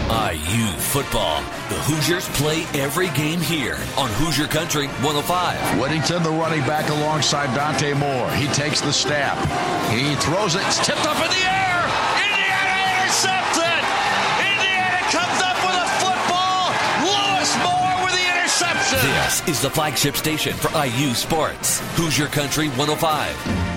IU football. The Hoosiers play every game here on Hoosier Country 105. Whittington, the running back, alongside Dante Moore. He takes the snap. He throws it. It's tipped up in the air. Indiana intercepted. Indiana comes up with a football. Lewis Moore with the interception. This is the flagship station for IU sports. Hoosier Country 105.